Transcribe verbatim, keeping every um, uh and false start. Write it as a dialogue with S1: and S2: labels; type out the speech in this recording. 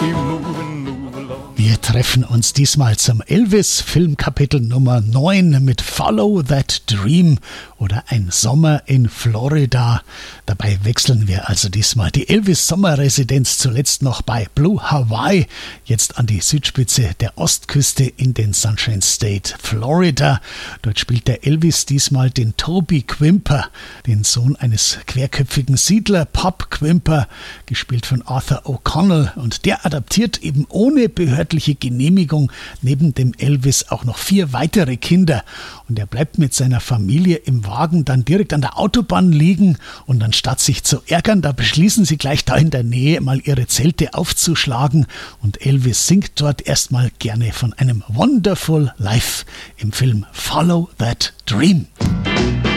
S1: me move and move along.
S2: Wir treffen uns diesmal zum Elvis-Filmkapitel Nummer neun mit Follow That Dream oder Ein Sommer in Florida. Dabei wechseln wir also diesmal die Elvis-Sommerresidenz zuletzt noch bei Blue Hawaii, jetzt an die Südspitze der Ostküste in den Sunshine State, Florida. Dort spielt der Elvis diesmal den Toby Quimper, den Sohn eines querköpfigen Siedler, Pop Quimper, gespielt von Arthur O'Connell, und der adaptiert eben ohne behördliche Genehmigung neben dem Elvis auch noch vier weitere Kinder, und er bleibt mit seiner Familie im Wagen dann direkt an der Autobahn liegen, und anstatt sich zu ärgern, da beschließen sie gleich da in der Nähe mal ihre Zelte aufzuschlagen, und Elvis singt dort erstmal gerne von einem Wonderful Life im Film Follow That Dream.